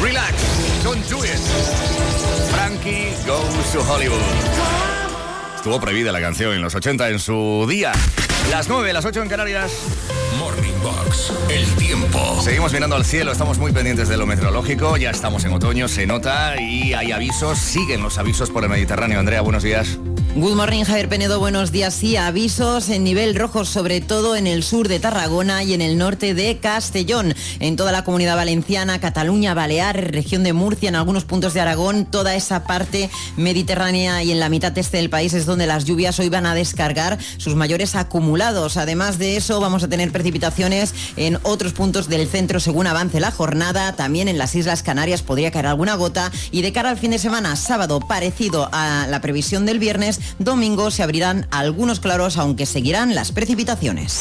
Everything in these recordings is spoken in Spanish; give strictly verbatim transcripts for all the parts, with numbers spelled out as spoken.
Relax, don't do it. Frankie Goes to Hollywood. Estuvo prohibida la canción en los ochenta en su día. Las nueve, las ocho en Canarias. Morning Box, el tiempo. Seguimos mirando al cielo, estamos muy pendientes de lo meteorológico. Ya estamos en otoño, se nota y hay avisos. Siguen los avisos por el Mediterráneo. Andrea, buenos días. Good morning, Javier Penedo, buenos días. Sí, avisos en nivel rojo, sobre todo en el sur de Tarragona y en el norte de Castellón. En toda la Comunidad Valenciana, Cataluña, Baleares, región de Murcia, en algunos puntos de Aragón, toda esa parte mediterránea y en la mitad este del país es donde las lluvias hoy van a descargar sus mayores acumulados. Además de eso, vamos a tener precipitaciones en otros puntos del centro según avance la jornada. También en las Islas Canarias podría caer alguna gota. Y de cara al fin de semana, sábado, parecido a la previsión del viernes, domingo se abrirán algunos claros, aunque seguirán las precipitaciones.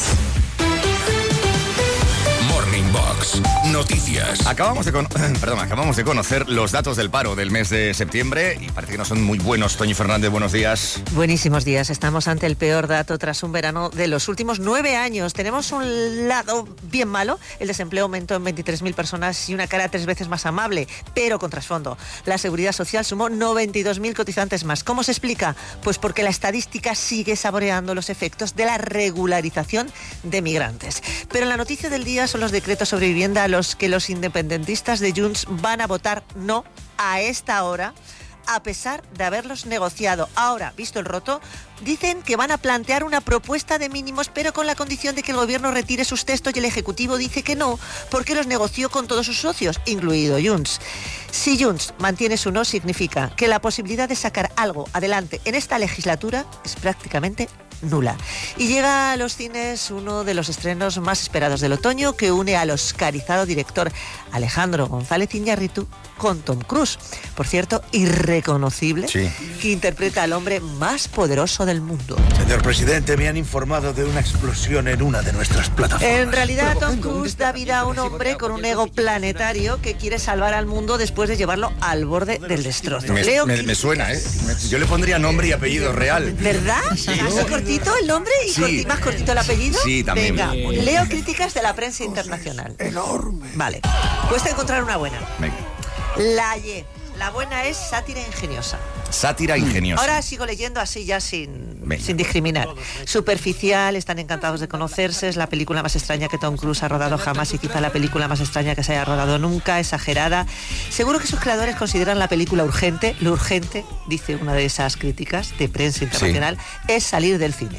Morning Box, noticias. Acabamos de, con... Perdón, acabamos de conocer los datos del paro del mes de septiembre y parece que no son muy buenos. Toñi Fernández, buenos días. Buenísimos días. Estamos ante el peor dato tras un verano de los últimos nueve años. Tenemos un lado bien malo. El desempleo aumentó en veintitrés mil personas y una cara tres veces más amable, pero con trasfondo. La Seguridad Social sumó noventa y dos mil cotizantes más. ¿Cómo se explica? Pues porque la estadística sigue saboreando los efectos de la regularización de migrantes. Pero la noticia del día son los decretos sobre vivienda a los que los independentistas de Junts van a votar no a esta hora, a pesar de haberlos negociado. Ahora, visto el roto, dicen que van a plantear una propuesta de mínimos, pero con la condición de que el gobierno retire sus textos, y el Ejecutivo dice que no, porque los negoció con todos sus socios, incluido Junts. Si Junts mantiene su no, significa que la posibilidad de sacar algo adelante en esta legislatura es prácticamente nula. Y llega a los cines uno de los estrenos más esperados del otoño, que une al oscarizado director Alejandro González Iñárritu con Tom Cruise, por cierto, irreconocible, sí, que interpreta al hombre más poderoso del mundo. Señor presidente, me han informado de una explosión en una de nuestras plataformas. En realidad, Tom Cruise da vida a un hombre con un ego planetario que quiere salvar al mundo después de llevarlo al borde del destrozo. Me, Leo me, me suena, ¿eh? Yo le pondría nombre y apellido real. ¿Verdad? Sí. ¿Más cortito el nombre y sí, corti, más cortito el apellido? Sí, también. Venga, leo críticas de la prensa internacional. Enorme. Vale, cuesta encontrar una buena. Venga. La Y. La buena es sátira ingeniosa. Sátira ingeniosa. Ahora sigo leyendo así ya sin, sin discriminar. Superficial, están encantados de conocerse, es la película más extraña que Tom Cruise ha rodado jamás y quizá la película más extraña que se haya rodado nunca, exagerada. Seguro que sus creadores consideran la película urgente. Lo urgente, dice una de esas críticas de prensa internacional, sí, es salir del cine.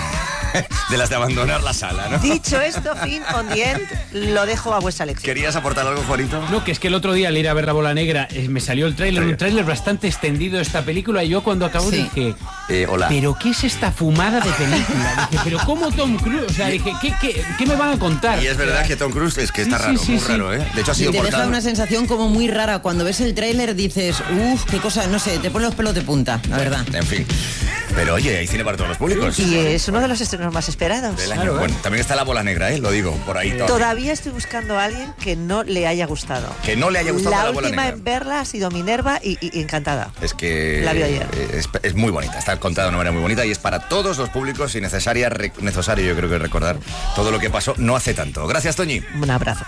De las de abandonar la sala, ¿no? Dicho esto, fin on the end, lo dejo a vuestra elección. ¿Querías aportar algo, Juanito? No, que es que el otro día al ir a ver La Bola Negra eh, me salió el tráiler, sí, un tráiler bastante extendido de esta película, y yo cuando acabó sí, dije, eh, hola. ¿pero qué es esta fumada de película? Dije, ¿pero cómo Tom Cruise? O sea, dije, ¿qué, qué, qué me van a contar? Y es verdad que Tom Cruise es que está sí, raro, sí, muy sí, raro, ¿eh? De hecho ha sido y te portado. deja una sensación como muy rara. Cuando ves el tráiler dices, uff, qué cosa, no sé, te pone los pelos de punta, la bueno, verdad. En fin. Pero oye, hay cine para todos los públicos. Y es uno de los estrenos más esperados. Del año. Claro, bueno, también está La Bola Negra, ¿eh? Lo digo, por ahí todavía. Todavía estoy buscando a alguien que no le haya gustado. Que no le haya gustado La, la Bola Negra. La última en verla ha sido Minerva y, y, y encantada. Es que... La vi ayer. Es, es muy bonita, está contada de una manera muy bonita y es para todos los públicos y necesaria, re, necesario yo creo que recordar todo lo que pasó no hace tanto. Gracias, Toñi. Un abrazo.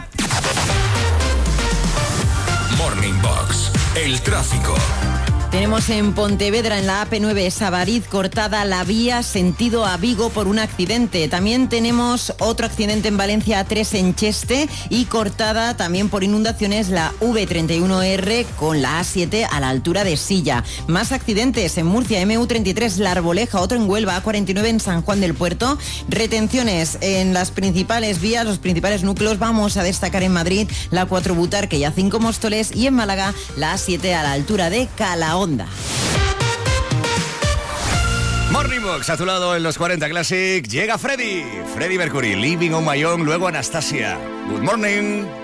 Morning Box, el tráfico. Tenemos en Pontevedra, en la A P nueve Savariz, cortada la vía sentido a Vigo por un accidente. También tenemos otro accidente en Valencia A tres en Cheste y cortada también por inundaciones la V treinta y uno R con la A siete a la altura de Silla. Más accidentes en Murcia, M U treinta y tres La Arboleja, otro en Huelva, A cuarenta y nueve en San Juan del Puerto. Retenciones en las principales vías, los principales núcleos. Vamos a destacar en Madrid la cuatro Butarque y A cinco Móstoles, y en Málaga la A siete a la altura de Calahorra. Onda. Morning Box, a tu lado en los cuarenta Classic, llega Freddy. Freddy Mercury, Living on My Own, luego Anastasia. Good morning.